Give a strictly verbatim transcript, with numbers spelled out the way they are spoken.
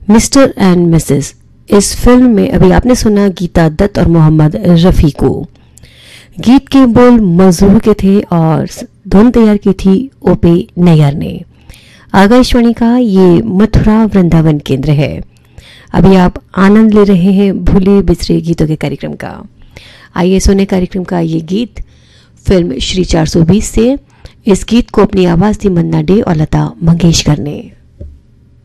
Mister and Mrs. इस film में अभी आपने सुना गीता दत्त और मोहम्मद रफ़ी को। गीत के बोल मजरूह के थे और धुन तैयार की थी ओपी नैयर ने। आकाशवाणी का ये मथुरा वृंदावन केंद्र है। अभी आप आनंद ले रहे हैं भूले बिसरे गीतों के कार्यक्रम का। आइए सुने कार्यक्रम का ये गीत फिल्म श्री चार सौ बीस से। इस गीत को अपनी आवाज दी मन्ना डे और लता मंगेशकर ने।